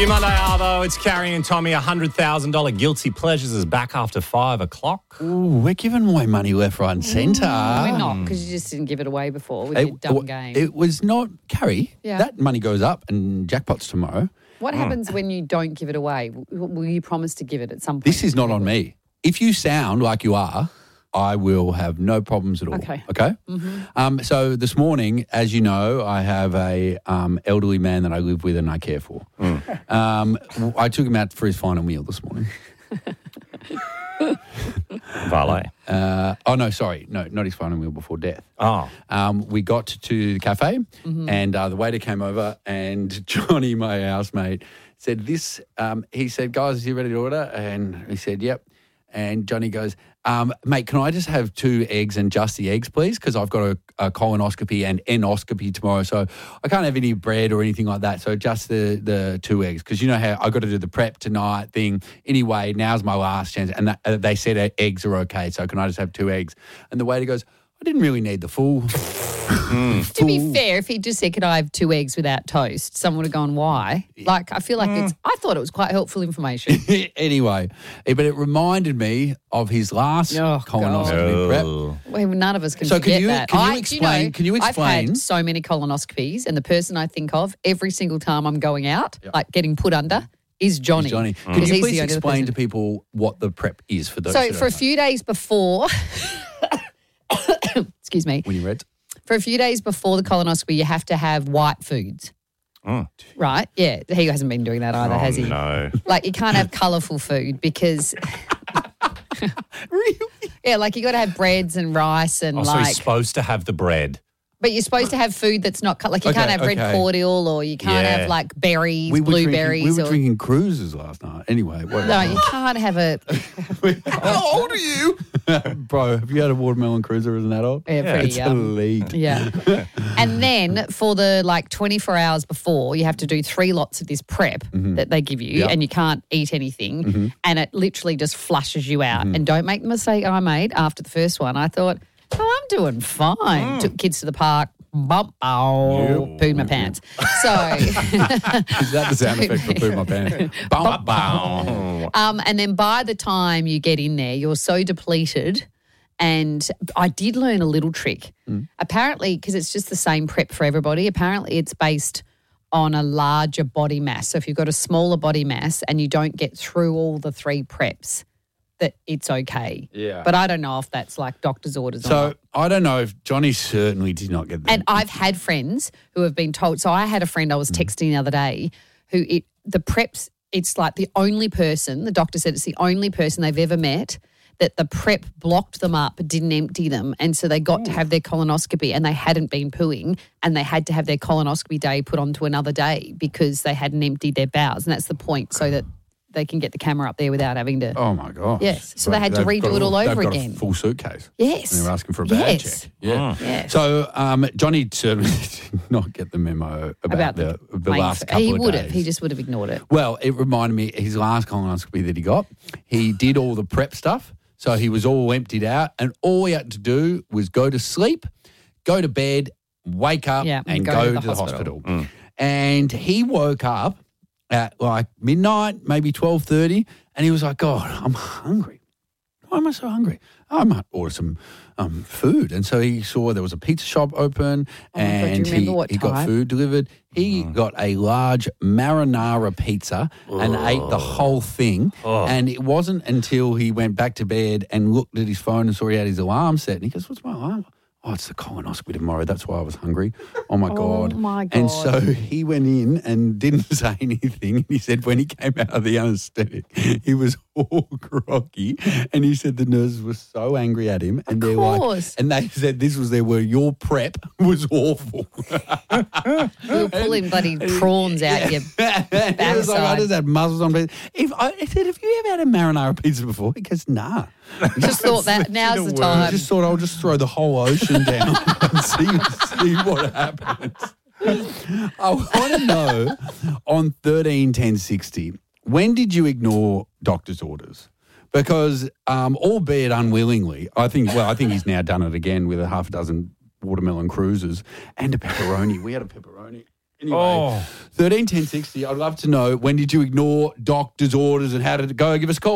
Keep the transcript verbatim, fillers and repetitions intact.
Few Monday Arvo, it's Carrie and Tommy. one hundred thousand dollars Guilty Pleasures is back after five o'clock. Ooh, we're giving away money left, right and centre. We're not, because you just didn't give it away before with your dumb game. It was not, Carrie, Yeah. that money goes up and jackpots tomorrow. What happens when you don't give it away? W- Will you promise to give it at some point? This is not on me. If you sound like you are, I will have no problems at all. Okay. Okay? Mm-hmm. Um, so this morning, as you know, I have a um, elderly man that I live with and I care for. Mm. Um, I took him out for his final meal this morning. Valet. Uh, oh, no, sorry. No, not his final meal before death. Oh. Um, we got to the cafe Mm-hmm. and uh, the waiter came over and Johnny, my housemate, said this. Um, he said, guys, are you ready to order? And he said, yep. And Johnny goes, um, mate, can I just have two eggs and just the eggs, please? Because I've got a, a colonoscopy and endoscopy tomorrow, so I can't have any bread or anything like that. So just the, the two eggs, because you know how I've got to do the prep tonight thing. Anyway, now's my last chance. And that, uh, they said eggs are okay, so can I just have two eggs? And the waiter goes, I didn't really need the full. Mm. To be fair, if he just said, could I have two eggs without toast, someone would have gone, why? Like, I feel like Mm. it's, I thought it was quite helpful information. Anyway, eh, but it reminded me of his last Oh, colonoscopy prep. Well, none of us can So can forget you- that. can you I, do explain- know, can you I've explain- had so many colonoscopies, and the person I think of every single time I'm going out, like getting put under, is Johnny. Johnny, Because can you he's please the only explain to person. people what the prep is for those? So who for a don't know? few days before, excuse me, when you read, for a few days before the colonoscopy, you have to have white foods. Mm. Right? Yeah. He hasn't been doing that either, Oh, has he? no. Like, you can't have colourful food because, really? yeah, like you got to have breads and rice and Oh, so like, he's supposed to have the bread. but you're supposed to have food that's not, cut. like you Okay, can't have red okay. cordial or you can't Yeah. have like berries, We were drinking, blueberries. we were or, drinking cruises last night. Anyway, whatever. no, you can't have a, How old are you, bro? Have you had a watermelon cruiser as an adult? yeah, pretty It's yum. elite. Yeah. And then for the like twenty-four hours before, you have to do three lots of this prep that they give you Yep. and you can't eat anything and it literally just flushes you out. And don't make the mistake I made after the first one. I thought, oh, I'm doing fine. Took kids to the park. Bump, oh, pooed my pants. So, Is that the sound effect for poo my pants? Bum, bum. um, and then by the time you get in there, you're so depleted. And I did learn a little trick. Mm. Apparently, because it's just the same prep for everybody, apparently it's based on a larger body mass. So if you've got a smaller body mass and you don't get through all the three preps, that it's okay. Yeah. But I don't know if that's like doctor's orders or So not. I don't know if Johnny certainly did not get that. And I've had friends who have been told. So I had a friend I was texting the other day who it the preps, it's like the only person, the doctor said it's the only person they've ever met that the prep blocked them up, didn't empty them. And so they got to have their colonoscopy and they hadn't been pooing and they had to have their colonoscopy day put onto another day because they hadn't emptied their bowels. And that's the point, so that they can get the camera up there without having to. Oh my gosh! Yes. So they had to They've redo got a- it all over they've got again. A full suitcase. Yes. And they were asking for a badge Yes. check. Yeah. Yes. So um, Johnny certainly did not get the memo about, About the, the, Playing last for- couple he of would days. have. He just would have ignored it. Well, it reminded me his last colonoscopy that he got. He did all the prep stuff, so he was all emptied out, and all he had to do was go to sleep, go to bed, wake up, Yeah, and go go, to to the the hospital. hospital. And he woke up at like midnight, maybe twelve thirty, and he was like, God, I'm hungry. Why am I so hungry? I might order some um, food. And so he saw there was a pizza shop open Oh my God, do you and remember he, what he got time? food delivered. He got a large marinara pizza and ate the whole thing. And it wasn't until he went back to bed and looked at his phone and saw he had his alarm set. And he goes, what's my alarm? Oh, it's the colonoscopy tomorrow. That's why I was hungry. Oh, my God. my And God. so he went in and didn't say anything. He said when he came out of the anaesthetic, he was all groggy. And he said the nurses were so angry at him. And Of they're course. like, and they said this was their word, your prep was awful. We were pulling bloody prawns out your He was like, I backside. just had mussels on pizza. If I, I said, have you ever had a marinara pizza before? He goes, nah. Just thought that now's the I time. just thought I'll just throw the whole ocean down and see, see what happens. I want to know on thirteen ten sixty, when did you ignore doctor's orders? Because, um, albeit unwillingly, I think, well, I think he's now done it again with a half a dozen watermelon cruises and a pepperoni. We had a pepperoni Anyway, Oh. thirteen ten sixty. I'd love to know, when did you ignore doctor's orders and how did it go? Give us a call.